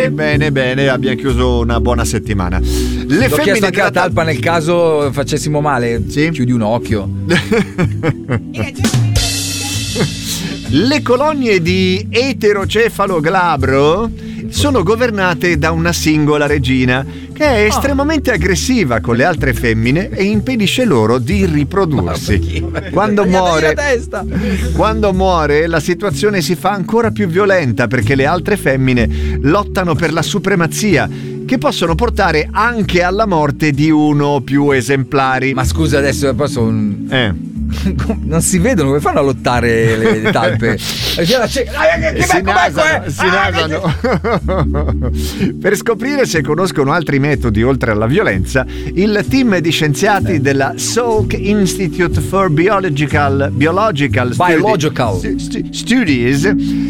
Bene, abbiamo chiuso una buona settimana. Le L'ho chiesto anche alla talpa nel caso facessimo male. Sì? Chiudi un occhio. Le colonie di eterocefalo glabro sono governate da una singola regina che è estremamente aggressiva con le altre femmine e impedisce loro di riprodursi. Quando muore, la situazione si fa ancora più violenta perché le altre femmine lottano per la supremazia, che possono portare anche alla morte di uno o più esemplari. Ma scusa, adesso posso non si vedono, come fanno a lottare le talpe? Si nasano. Per scoprire se conoscono altri metodi oltre alla violenza, il team di scienziati della Salk Institute for Biological Studies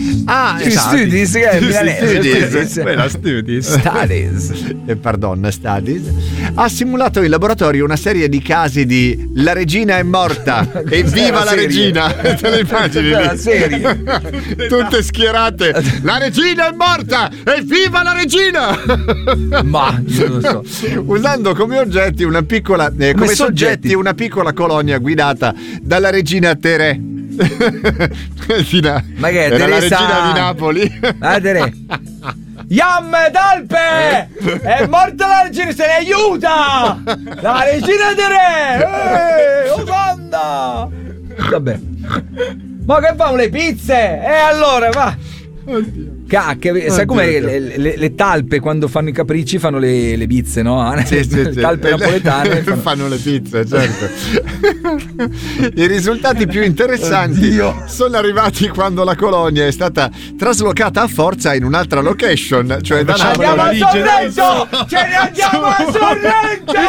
ha simulato in laboratorio una serie di casi di la regina è morta e viva la regina. Te le immagini lì? Tutte schierate. La regina è morta e viva la regina. Ma non lo so. Usando come oggetti una piccola come soggetti una piccola colonia guidata dalla regina Terè. Ma che era la regina di Napoli. Terè. Yam talpe! È morta la regina, se ne aiuta! La regina Terè! Uganda! Vabbè. Ma che fanno le pizze? E allora va! Oddio. Sai come le talpe quando fanno i capricci fanno le pizze, no? Sì. Talpe napoletane fanno le pizze, certo. I risultati più interessanti sono arrivati quando la colonia è stata traslocata a forza in un'altra location, cioè da Napoli. Andiamo a Sorrento! Ce ne andiamo a Sorrento!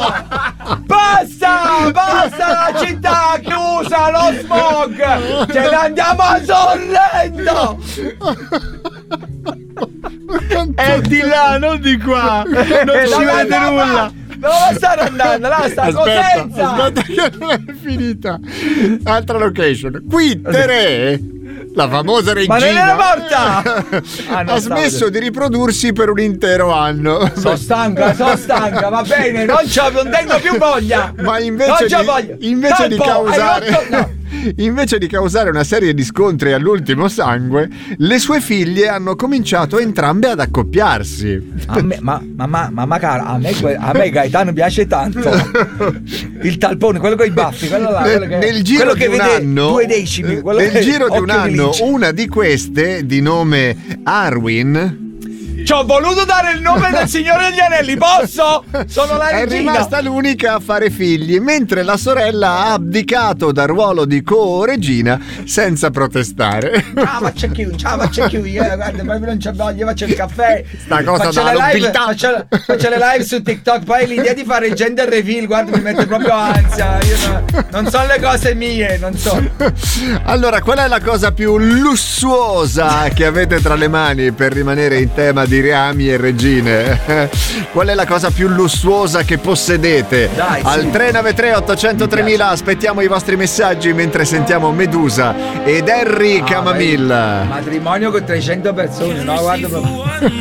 Basta la città chiusa, lo smog! Ce ne andiamo a Sorrento! È di là, non di qua. Non ci vede nulla. Dove stanno andando? Là sta Cosenza. Aspetta che non è finita. Altra location. Qui Terè, la famosa regina, ma non era morta! Ha smesso di riprodursi per un intero anno. Sono stanca, va bene, non tengo più voglia. Ma invece di causare una serie di scontri all'ultimo sangue, le sue figlie hanno cominciato entrambe ad accoppiarsi. A me Gaetano piace tanto. Il talpone, quello con i baffi, quello là, nel giro di un anno, 2 decimi, nel giro di un anno, una di queste, di nome Arwen, ci ho voluto dare il nome del Signore degli Anelli, posso? Sono la regina. È rimasta l'unica a fare figli, mentre la sorella ha abdicato dal ruolo di co-regina senza protestare. Ma c'è chi, guarda, proprio non c'è voglia, faccio il caffè. Sta cosa faccio le live su TikTok, poi l'idea di fare il gender reveal, guarda, mi mette proprio ansia. Io non so le cose mie, non so. Allora, qual è la cosa più lussuosa che avete tra le mani per rimanere in tema di reami e regine? Qual è la cosa più lussuosa che possedete? Dai, al sì. 393 800 3000 aspettiamo i vostri messaggi mentre sentiamo Medusa ed Harry Camamilla. Matrimonio con 300 persone, no? Guarda proprio.